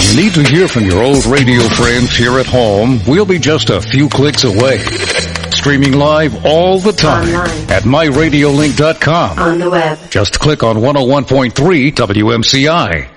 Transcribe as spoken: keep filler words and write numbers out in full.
You need to hear from your old radio friends here at home? We'll be just a few clicks away. Streaming live all the time online at my radio link dot com. On the web. Just click on one oh one point three W M C I.